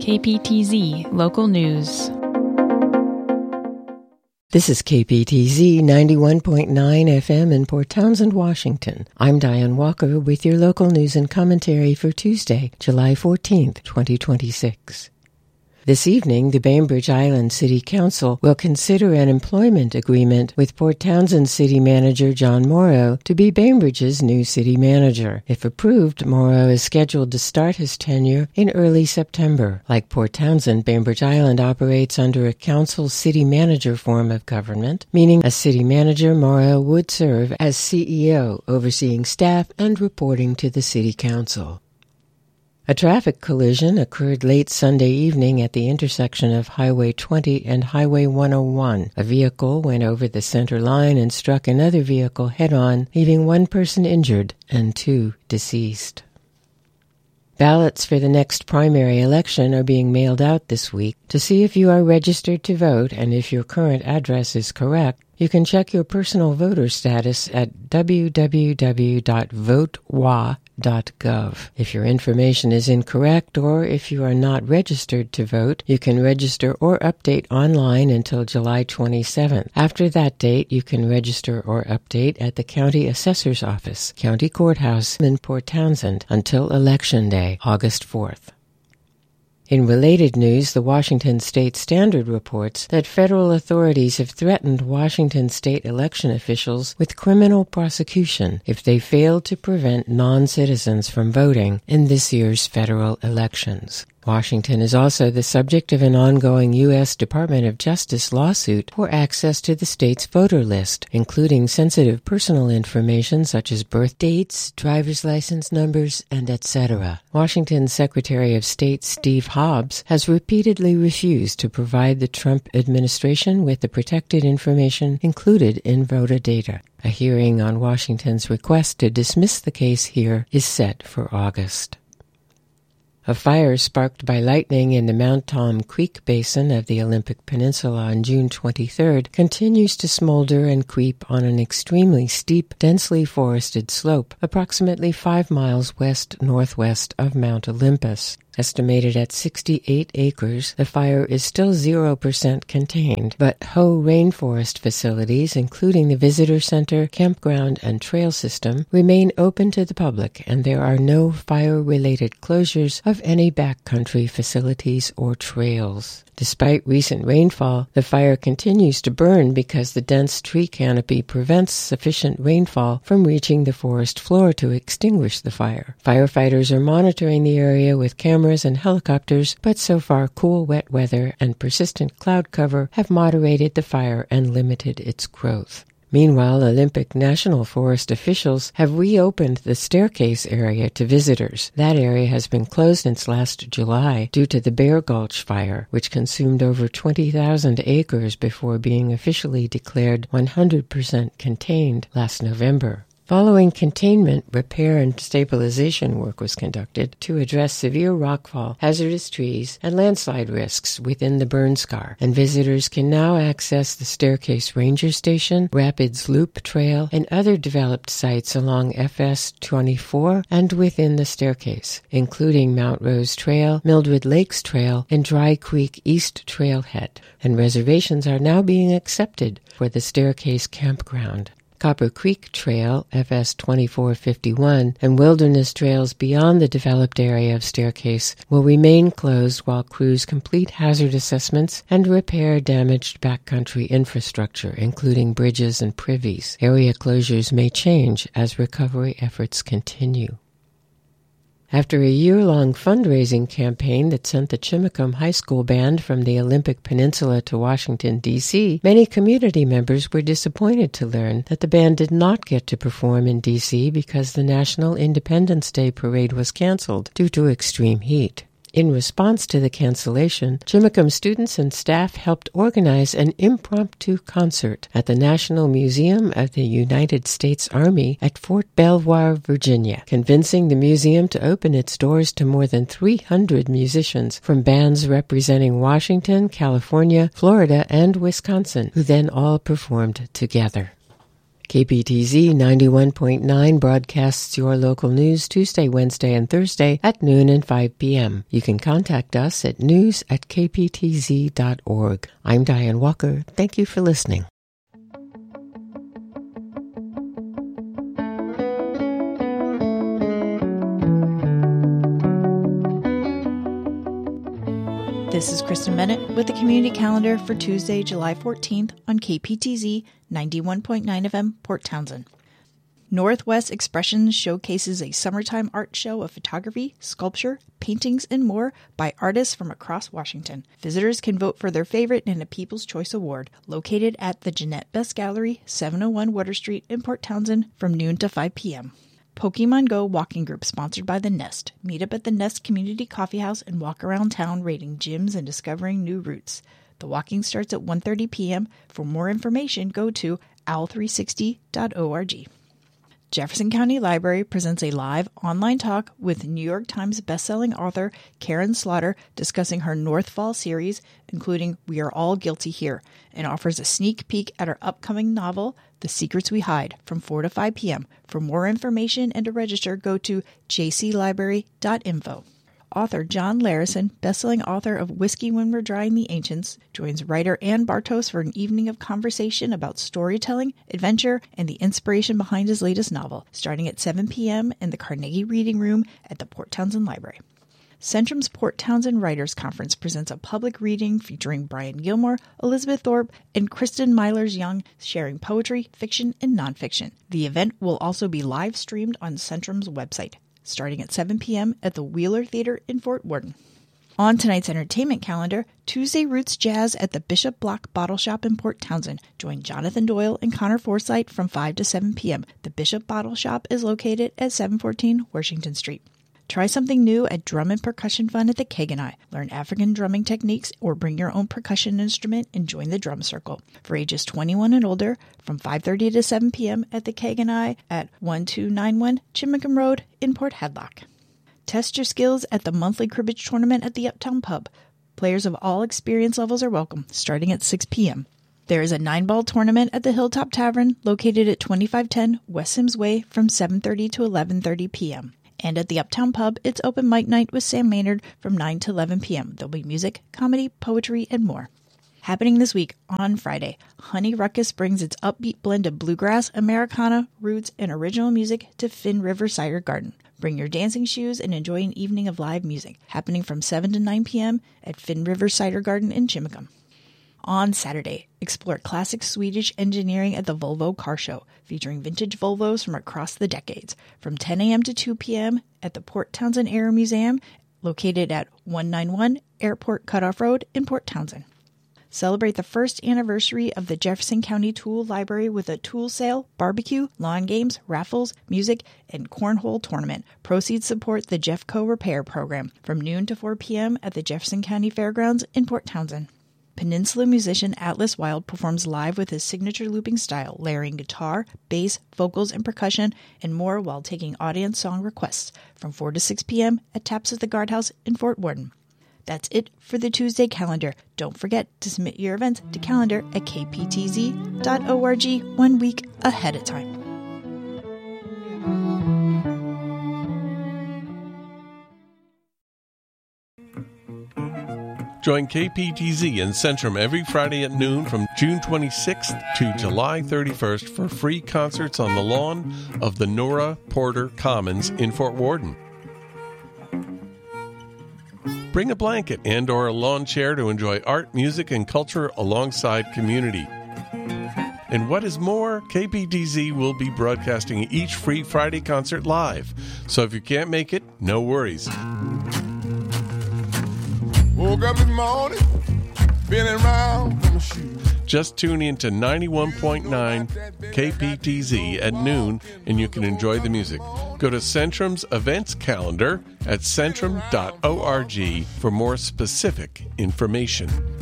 KPTZ Local News. This is KPTZ 91.9 FM in Port Townsend, Washington. I'm Diane Walker with your local news and commentary for Tuesday, July 14th, 2026. This evening, the Bainbridge Island City Council will consider an employment agreement with Port Townsend City Manager John Morrow to be Bainbridge's new city manager. If approved, Morrow is scheduled to start his tenure in early September. Like Port Townsend, Bainbridge Island operates under a council city manager form of government, meaning as city manager, Morrow would serve as CEO, overseeing staff and reporting to the city council. A traffic collision occurred late Sunday evening at the intersection of Highway 20 and Highway 101. A vehicle went over the center line and struck another vehicle head-on, leaving one person injured and 2 deceased. Ballots for the next primary election are being mailed out this week. To see if you are registered to vote and if your current address is correct, you can check your personal voter status at www.votewa.gov. If your information is incorrect or if you are not registered to vote, you can register or update online until July 27th. After that date, you can register or update at the County Assessor's Office, County Courthouse in Port Townsend until Election Day, August 4th. In related news, the Washington State Standard reports that federal authorities have threatened Washington state election officials with criminal prosecution if they fail to prevent non-citizens from voting in this year's federal elections. Washington is also the subject of an ongoing U.S. Department of Justice lawsuit for access to the state's voter list, including sensitive personal information such as birth dates, driver's license numbers, and etc. Washington's Secretary of State Steve Hobbs has repeatedly refused to provide the Trump administration with the protected information included in voter data. A hearing on Washington's request to dismiss the case here is set for August. A fire sparked by lightning in the Mount Tom Creek Basin of the Olympic Peninsula on June 23rd continues to smolder and creep on an extremely steep, densely forested slope approximately 5 miles west-northwest of Mount Olympus. Estimated at 68 acres, the fire is still 0% contained, but Hoh rainforest facilities, including the visitor center, campground, and trail system, remain open to the public, and there are no fire-related closures of any backcountry facilities or trails. Despite recent rainfall, the fire continues to burn because the dense tree canopy prevents sufficient rainfall from reaching the forest floor to extinguish the fire. Firefighters are monitoring the area with cameras and helicopters, but so far cool, wet weather and persistent cloud cover have moderated the fire and limited its growth. Meanwhile, Olympic National Forest officials have reopened the staircase area to visitors. That area has been closed since last July due to the Bear Gulch fire, which consumed over 20,000 acres before being officially declared 100% contained last November. Following containment, repair and stabilization work was conducted to address severe rockfall, hazardous trees, and landslide risks within the burn scar, and visitors can now access the Staircase Ranger Station, Rapids Loop Trail, and other developed sites along FS 24 and within the staircase, including Mount Rose Trail, Mildred Lakes Trail, and Dry Creek East Trailhead, and reservations are now being accepted for the Staircase Campground. Copper Creek Trail, FS 2451, and wilderness trails beyond the developed area of Staircase will remain closed while crews complete hazard assessments and repair damaged backcountry infrastructure, including bridges and privies. Area closures may change as recovery efforts continue. After a year-long fundraising campaign that sent the Chimacum High School Band from the Olympic Peninsula to Washington, D.C., many community members were disappointed to learn that the band did not get to perform in D.C. because the National Independence Day Parade was canceled due to extreme heat. In response to the cancellation, Chimacum students and staff helped organize an impromptu concert at the National Museum of the United States Army at Fort Belvoir, Virginia, convincing the museum to open its doors to more than 300 musicians from bands representing Washington, California, Florida, and Wisconsin, who then all performed together. KPTZ 91.9 broadcasts your local news Tuesday, Wednesday, and Thursday at noon and 5 p.m. You can contact us at news@kptz.org. I'm Diane Walker. Thank you for listening. This is Kristen Bennett with the Community Calendar for Tuesday, July 14th on KPTZ 91.9 FM, Port Townsend. Northwest Expressions showcases a summertime art show of photography, sculpture, paintings, and more by artists from across Washington. Visitors can vote for their favorite in a People's Choice Award, located at the Jeanette Best Gallery, 701 Water Street in Port Townsend from noon to 5 p.m. Pokemon Go walking group sponsored by The Nest. Meet up at the Nest Community Coffee House and walk around town rating gyms and discovering new routes. The walking starts at 1:30 p.m. For more information, go to owl360.org. Jefferson County Library presents a live online talk with New York Times bestselling author Karen Slaughter discussing her North Fall series, including We Are All Guilty Here, and offers a sneak peek at her upcoming novel, The Secrets We Hide, from 4 to 5 p.m. For more information and to register, go to jclibrary.info. Author John Larison, bestselling author of Whiskey When We're Drying the Ancients, joins writer Ann Bartos for an evening of conversation about storytelling, adventure, and the inspiration behind his latest novel, starting at 7 p.m. in the Carnegie Reading Room at the Port Townsend Library. Centrum's Port Townsend Writers Conference presents a public reading featuring Brian Gilmore, Elizabeth Thorpe, and Kristen Mylers-Young sharing poetry, fiction, and nonfiction. The event will also be live streamed on Centrum's website, starting at 7 p.m. at the Wheeler Theater in Fort Worden. On tonight's entertainment calendar, Tuesday Roots Jazz at the Bishop Block Bottle Shop in Port Townsend. Join Jonathan Doyle and Connor Forsythe from 5 to 7 p.m. The Bishop Bottle Shop is located at 714 Washington Street. Try something new at Drum and Percussion Fun at the Keganai. Learn African drumming techniques or bring your own percussion instrument and join the drum circle. For ages 21 and older, from 5:30 to 7 p.m. at the Keganai at 1291 Chimacum Road in Port Hadlock. Test your skills at the monthly cribbage tournament at the Uptown Pub. Players of all experience levels are welcome, starting at 6 p.m. There is a 9-ball tournament at the Hilltop Tavern, located at 2510 West Sims Way from 7:30 to 11:30 p.m. And at the Uptown Pub, it's open mic night with Sam Maynard from 9 to 11 p.m. There'll be music, comedy, poetry, and more. Happening this week on Friday, Honey Ruckus brings its upbeat blend of bluegrass, Americana, roots, and original music to Finn River Cider Garden. Bring your dancing shoes and enjoy an evening of live music, happening from 7 to 9 p.m. at Finn River Cider Garden in Chimacum. On Saturday, explore classic Swedish engineering at the Volvo Car Show, featuring vintage Volvos from across the decades, from 10 a.m. to 2 p.m. at the Port Townsend Air Museum, located at 191 Airport Cutoff Road in Port Townsend. Celebrate the first anniversary of the Jefferson County Tool Library with a tool sale, barbecue, lawn games, raffles, music, and cornhole tournament. Proceeds support the Jeffco Repair Program from noon to 4 p.m. at the Jefferson County Fairgrounds in Port Townsend. Peninsula musician Atlas Wild performs live with his signature looping style, layering guitar, bass, vocals, and percussion, and more while taking audience song requests from 4 to 6 p.m. at Taps at the Guardhouse in Fort Worden. That's it for the Tuesday calendar. Don't forget to submit your events to calendar at kptz.org 1 week ahead of time. Join KPTZ in Centrum every Friday at noon from June 26th to July 31st for free concerts on the lawn of the Nora Porter Commons in Fort Worden. Bring a blanket and or a lawn chair to enjoy art, music, and culture alongside community. And what is more, KPTZ will be broadcasting each free Friday concert live. So if you can't make it, no worries. Woke up this morning, feeling round from my shoes. Just tune in to 91.9 KPTZ at noon and you can enjoy the music. Go to Centrum's events calendar at centrum.org for more specific information.